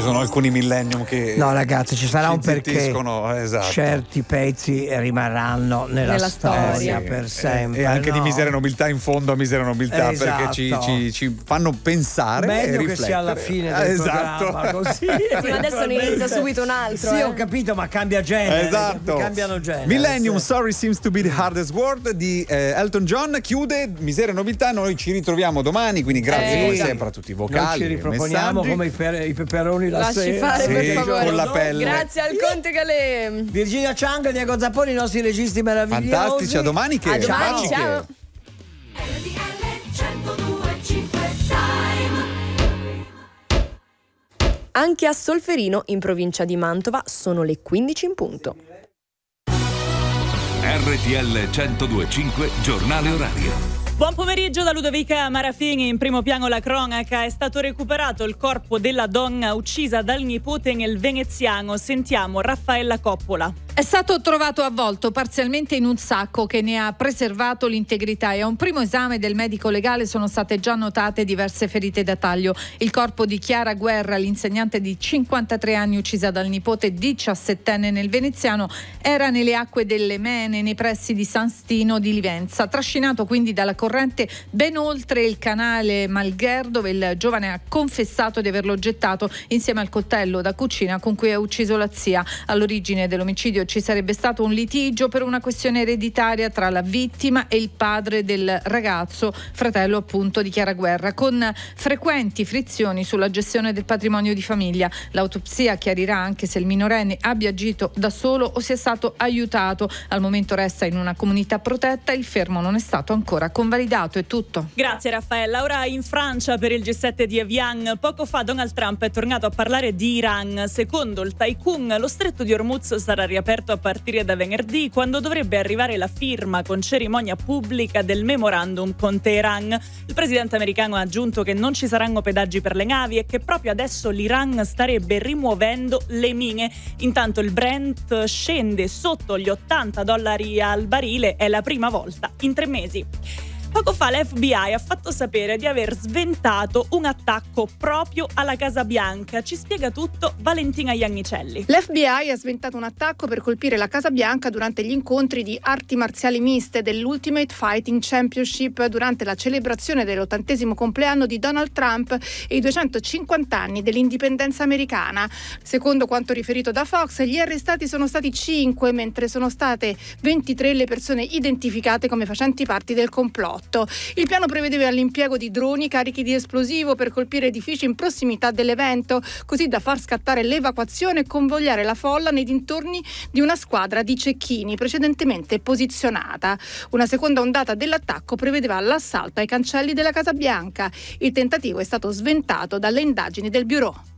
sono alcuni millennium che no ragazzi, ci sarà un perché, esatto. certi pezzi rimarranno nella storia per sempre, e anche di Misera Nobiltà in fondo a Misera Nobiltà, esatto. perché ci fanno pensare meglio e che sia alla fine del esatto. programma così. Sì, ma adesso ne inizia subito un altro. Sì, ho capito, ma cambia genere. Esatto. Cambiano genere. Millennium, Sorry Seems to be the Hardest Word di Elton John chiude Misera Nobiltà. Noi ci ritroviamo domani, quindi grazie come sempre a tutti i vocali. Noi ci riproponiamo come i peperoni la lasci sera. fare per favore, con la pelle. grazie al Conte Galè, Virginia Chang, Diego Zapponi, i nostri registi meravigliosi. Fantastici, a domani che a domani, ciao. Anche a Solferino, in provincia di Mantova, sono le 15 in punto. RTL 102.5 Giornale Orario. Buon pomeriggio da Ludovica Marafini. In primo piano la cronaca. È stato recuperato il corpo della donna uccisa dal nipote nel veneziano. Sentiamo Raffaella Coppola. È stato trovato avvolto parzialmente in un sacco che ne ha preservato l'integrità e a un primo esame del medico legale sono state già notate diverse ferite da taglio. Il corpo di Chiara Guerra, l'insegnante di 53 anni uccisa dal nipote 17enne nel veneziano, era nelle acque delle Mene nei pressi di San Stino di Livenza, trascinato quindi dalla corrente ben oltre il canale Malgher, dove il giovane ha confessato di averlo gettato insieme al coltello da cucina con cui ha ucciso la zia. All'origine dell'omicidio ci sarebbe stato un litigio per una questione ereditaria tra la vittima e il padre del ragazzo, fratello appunto di Chiara Guerra, con frequenti frizioni sulla gestione del patrimonio di famiglia. L'autopsia chiarirà anche se il minorenne abbia agito da solo o sia stato aiutato. Al momento resta in una comunità protetta, il fermo non è stato ancora convalidato. È tutto. Grazie Raffaella. Ora in Francia per il G7 di Evian. Poco fa Donald Trump è tornato a parlare di Iran. Secondo il Tycoon, lo stretto di Hormuz sarà riaperto a partire da venerdì, quando dovrebbe arrivare la firma con cerimonia pubblica del memorandum con Teheran. Il presidente americano ha aggiunto che non ci saranno pedaggi per le navi e che proprio adesso l'Iran starebbe rimuovendo le mine. Intanto il Brent scende sotto gli $80 al barile, è la prima volta in 3 mesi. Poco fa l'FBI ha fatto sapere di aver sventato un attacco proprio alla Casa Bianca. Ci spiega tutto Valentina Iannicelli. L'FBI ha sventato un attacco per colpire la Casa Bianca durante gli incontri di arti marziali miste dell'Ultimate Fighting Championship durante la celebrazione dell'80° compleanno di Donald Trump e i 250 anni dell'indipendenza americana. Secondo quanto riferito da Fox, gli arrestati sono stati 5, mentre sono state 23 le persone identificate come facenti parte del complotto. Il piano prevedeva l'impiego di droni carichi di esplosivo per colpire edifici in prossimità dell'evento, così da far scattare l'evacuazione e convogliare la folla nei dintorni di una squadra di cecchini precedentemente posizionata. Una seconda ondata dell'attacco prevedeva l'assalto ai cancelli della Casa Bianca. Il tentativo è stato sventato dalle indagini del Bureau.